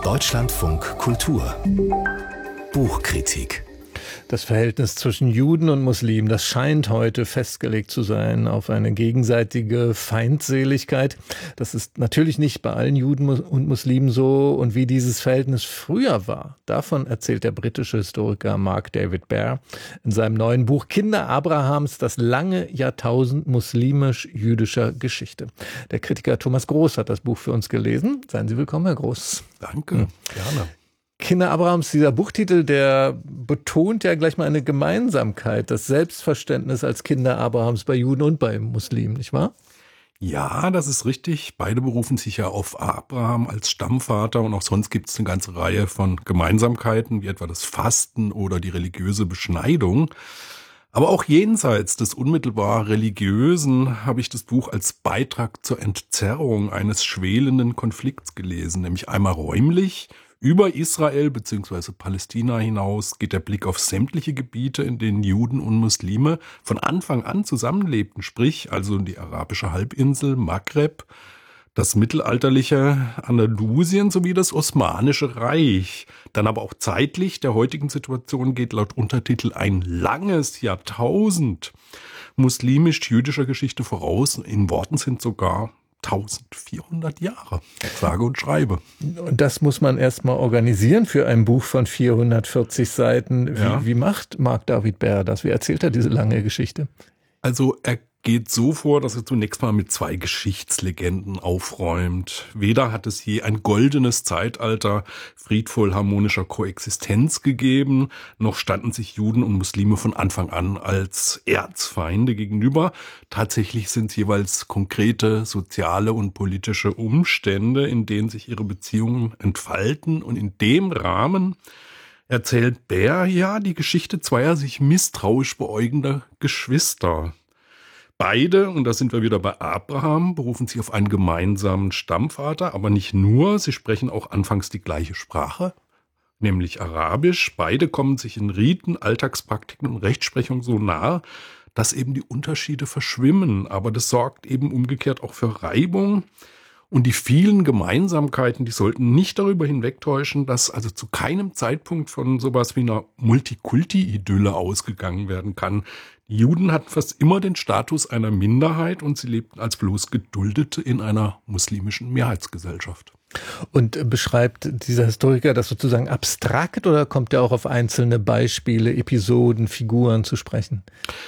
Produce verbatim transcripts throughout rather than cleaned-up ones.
Deutschlandfunk Kultur Buchkritik. Das Verhältnis zwischen Juden und Muslimen, das scheint heute festgelegt zu sein auf eine gegenseitige Feindseligkeit. Das ist natürlich nicht bei allen Juden und Muslimen so. Und wie dieses Verhältnis früher war, davon erzählt der britische Historiker Mark David Baer in seinem neuen Buch Kinder Abrahams, das lange Jahrtausend muslimisch-jüdischer Geschichte. Der Kritiker Thomas Groß hat das Buch für uns gelesen. Seien Sie willkommen, Herr Groß. Danke, hm. gerne. Kinder Abrahams, dieser Buchtitel, der betont ja gleich mal eine Gemeinsamkeit, das Selbstverständnis als Kinder Abrahams bei Juden und bei Muslimen, nicht wahr? Ja, das ist richtig. Beide berufen sich ja auf Abraham als Stammvater und auch sonst gibt es eine ganze Reihe von Gemeinsamkeiten, wie etwa das Fasten oder die religiöse Beschneidung. Aber auch jenseits des unmittelbar Religiösen habe ich das Buch als Beitrag zur Entzerrung eines schwelenden Konflikts gelesen, nämlich einmal räumlich. Über Israel bzw. Palästina hinaus geht der Blick auf sämtliche Gebiete, in denen Juden und Muslime von Anfang an zusammenlebten, sprich also die arabische Halbinsel, Maghreb, das mittelalterliche Andalusien sowie das Osmanische Reich. Dann aber auch zeitlich der heutigen Situation geht laut Untertitel ein langes Jahrtausend muslimisch-jüdischer Geschichte voraus. In Worten sind sogar eintausendvierhundert Jahre, sage und schreibe. Und das muss man erstmal organisieren für ein Buch von vierhundertvierzig Seiten. Wie, ja. wie macht Mark David Baer das? Wie erzählt er diese lange Geschichte? Also er geht so vor, dass er zunächst mal mit zwei Geschichtslegenden aufräumt. Weder hat es je ein goldenes Zeitalter friedvoll harmonischer Koexistenz gegeben, noch standen sich Juden und Muslime von Anfang an als Erzfeinde gegenüber. Tatsächlich sind es jeweils konkrete soziale und politische Umstände, in denen sich ihre Beziehungen entfalten. Und in dem Rahmen erzählt Baer ja die Geschichte zweier sich misstrauisch beäugender Geschwister. Beide, und da sind wir wieder bei Abraham, berufen sich auf einen gemeinsamen Stammvater, aber nicht nur, sie sprechen auch anfangs die gleiche Sprache, nämlich Arabisch. Beide kommen sich in Riten, Alltagspraktiken und Rechtsprechung so nah, dass eben die Unterschiede verschwimmen, aber das sorgt eben umgekehrt auch für Reibung. Und die vielen Gemeinsamkeiten, die sollten nicht darüber hinwegtäuschen, dass also zu keinem Zeitpunkt von sowas wie einer Multikulti-Idylle ausgegangen werden kann. Die Juden hatten fast immer den Status einer Minderheit und sie lebten als bloß Geduldete in einer muslimischen Mehrheitsgesellschaft. Und beschreibt dieser Historiker das sozusagen abstrakt oder kommt er auch auf einzelne Beispiele, Episoden, Figuren zu sprechen?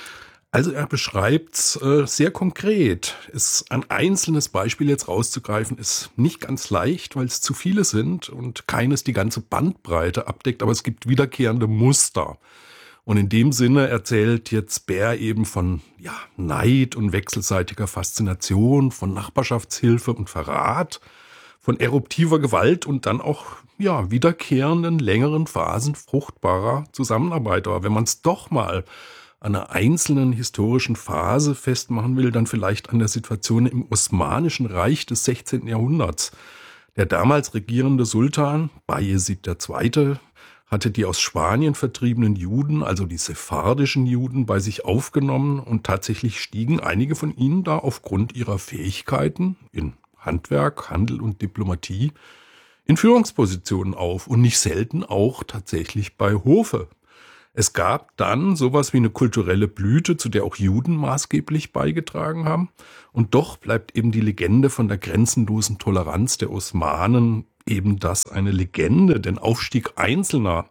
Also er beschreibt es äh, sehr konkret. Ist ein einzelnes Beispiel jetzt rauszugreifen, ist nicht ganz leicht, weil es zu viele sind und keines die ganze Bandbreite abdeckt, aber es gibt wiederkehrende Muster. Und in dem Sinne erzählt jetzt Baer eben von ja, Neid und wechselseitiger Faszination, von Nachbarschaftshilfe und Verrat, von eruptiver Gewalt und dann auch ja, wiederkehrenden längeren Phasen fruchtbarer Zusammenarbeit. Aber wenn man es doch mal an einer einzelnen historischen Phase festmachen will, dann vielleicht an der Situation im Osmanischen Reich des sechzehnten Jahrhunderts. Der damals regierende Sultan, Bayezid der Zweite., hatte die aus Spanien vertriebenen Juden, also die sephardischen Juden, bei sich aufgenommen und tatsächlich stiegen einige von ihnen da aufgrund ihrer Fähigkeiten in Handwerk, Handel und Diplomatie in Führungspositionen auf und nicht selten auch tatsächlich bei Hofe. Es gab dann sowas wie eine kulturelle Blüte, zu der auch Juden maßgeblich beigetragen haben. Und doch bleibt eben die Legende von der grenzenlosen Toleranz der Osmanen eben das eine Legende. Denn Aufstieg Einzelner,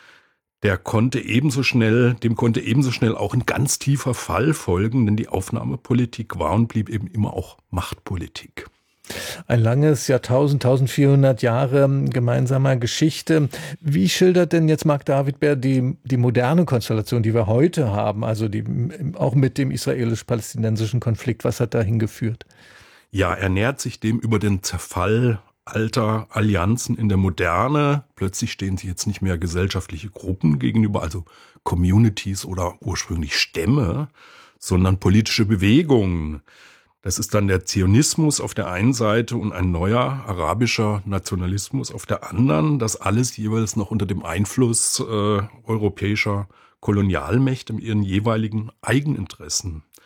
der konnte ebenso schnell, dem konnte ebenso schnell auch ein ganz tiefer Fall folgen, denn die Aufnahmepolitik war und blieb eben immer auch Machtpolitik. Ein langes Jahrtausend, eintausendvierhundert Jahre gemeinsamer Geschichte. Wie schildert denn jetzt Mark David Baer die, die moderne Konstellation, die wir heute haben, also die, auch mit dem israelisch-palästinensischen Konflikt? Was hat dahin geführt? Ja, er nähert sich dem über den Zerfall alter Allianzen in der Moderne. Plötzlich stehen sie jetzt nicht mehr gesellschaftliche Gruppen gegenüber, also Communities oder ursprünglich Stämme, sondern politische Bewegungen. Das ist dann der Zionismus auf der einen Seite und ein neuer arabischer Nationalismus auf der anderen. Das alles jeweils noch unter dem Einfluss äh, europäischer Kolonialmächte mit ihren jeweiligen Eigeninteressen.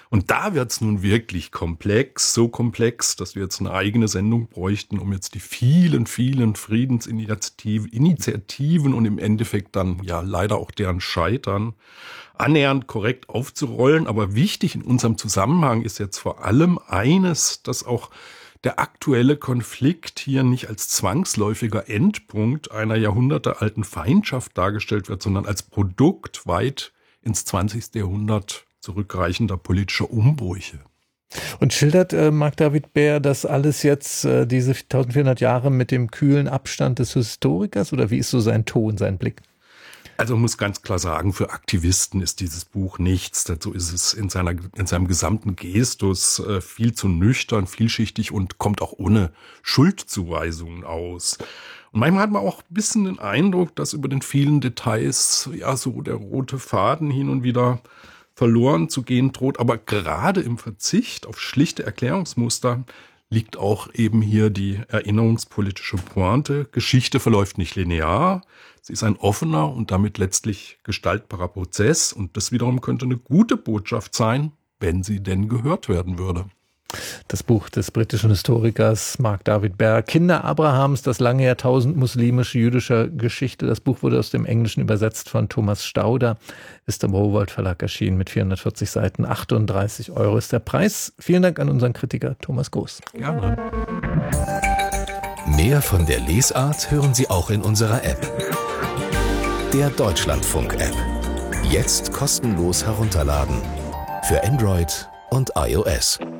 Und da wird's nun wirklich komplex, so komplex, dass wir jetzt eine eigene Sendung bräuchten, um jetzt die vielen, vielen Friedensinitiativen Initiativen und im Endeffekt dann ja leider auch deren Scheitern annähernd korrekt aufzurollen. Aber wichtig in unserem Zusammenhang ist jetzt vor allem eines, dass auch der aktuelle Konflikt hier nicht als zwangsläufiger Endpunkt einer jahrhundertealten Feindschaft dargestellt wird, sondern als Produkt weit ins zwanzigste Jahrhundert zurückreichender politischer Umbrüche. Und schildert äh, Marc David Baer das alles jetzt, äh, diese eintausendvierhundert Jahre mit dem kühlen Abstand des Historikers, oder wie ist so sein Ton, sein Blick? Also man muss ganz klar sagen, für Aktivisten ist dieses Buch nichts. Dazu ist es in seiner, in seinem gesamten Gestus äh, viel zu nüchtern, vielschichtig und kommt auch ohne Schuldzuweisungen aus. Und manchmal hat man auch ein bisschen den Eindruck, dass über den vielen Details ja so der rote Faden hin und wieder verloren zu gehen droht. Aber gerade im Verzicht auf schlichte Erklärungsmuster liegt auch eben hier die erinnerungspolitische Pointe. Geschichte verläuft nicht linear. Sie ist ein offener und damit letztlich gestaltbarer Prozess. Und das wiederum könnte eine gute Botschaft sein, wenn sie denn gehört werden würde. Das Buch des britischen Historikers Marc David Baer, Kinder Abrahams, das lange Jahrtausend muslimische-jüdischer Geschichte. Das Buch wurde aus dem Englischen übersetzt von Thomas Stauder, ist im Rowohlt Verlag erschienen mit vierhundertvierzig Seiten. achtunddreißig Euro ist der Preis. Vielen Dank an unseren Kritiker Thomas Groß. Gerne. Mehr von der Lesart hören Sie auch in unserer App. Der Deutschlandfunk-App. Jetzt kostenlos herunterladen. Für Android und iOS.